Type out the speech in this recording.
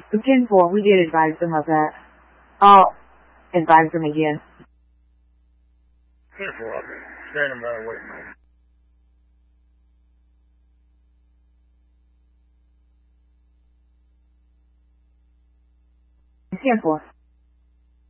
The 10-4, we did advise them of that. I'll advise them again. 10-4, okay. Standing by waiting. 10-4.